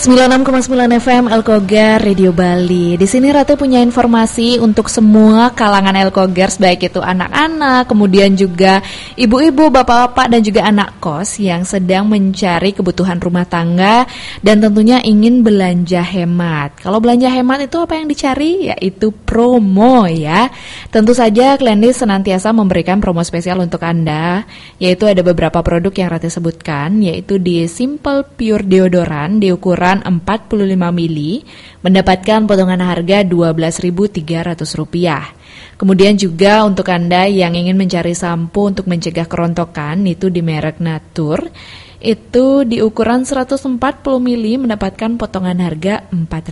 96,9 FM Elkogar Radio Bali. Di sini Ratu punya informasi untuk semua kalangan Elkogers, baik itu anak-anak, kemudian juga ibu-ibu, bapak-bapak dan juga anak kos yang sedang mencari kebutuhan rumah tangga dan tentunya ingin belanja hemat. Kalau belanja hemat itu apa yang dicari? Yaitu promo ya. Tentu saja Klendis senantiasa memberikan promo spesial untuk Anda, yaitu ada beberapa produk yang Ratu sebutkan, yaitu di Simple Pure Deodoran di ukuran 45 mili mendapatkan potongan harga Rp12.300. Kemudian juga untuk Anda yang ingin mencari sampo untuk mencegah kerontokan, itu di merek Natur, itu di ukuran 140 mili mendapatkan potongan harga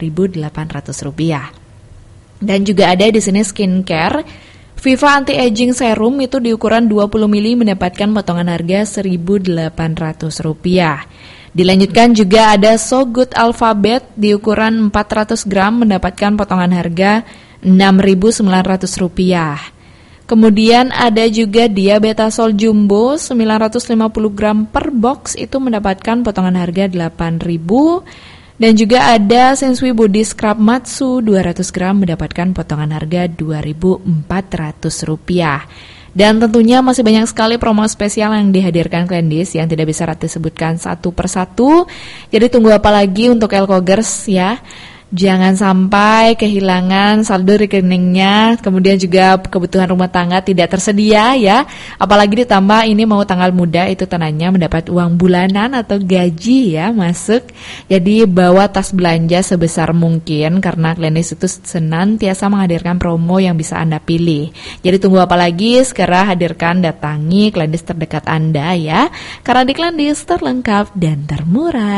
Rp4.800. Dan juga ada di sini skincare Viva Anti-Aging Serum, itu di ukuran 20 mili mendapatkan potongan harga Rp1.800. Dilanjutkan juga ada So Good Alphabet di ukuran 400 gram mendapatkan potongan harga Rp6.900. Kemudian ada juga Diabetasol Jumbo 950 gram per box, itu mendapatkan potongan harga Rp8.000. Dan juga ada Sensui Body Scrub Matsu 200 gram mendapatkan potongan harga Rp2.400. Dan tentunya masih banyak sekali promo spesial yang dihadirkan Klendis yang tidak bisa Ratu sebutkan satu persatu. Jadi tunggu apa lagi untuk Elkogers ya. Jangan sampai kehilangan saldo rekeningnya, kemudian juga kebutuhan rumah tangga tidak tersedia ya. Apalagi ditambah ini mau tanggal muda, itu tandanya mendapat uang bulanan atau gaji ya masuk. Jadi bawa tas belanja sebesar mungkin karena Klendis itu senantiasa menghadirkan promo yang bisa Anda pilih. Jadi tunggu apa lagi, segera hadirkan, datangi Klendis terdekat Anda ya. Karena di Klendis terlengkap dan termurah.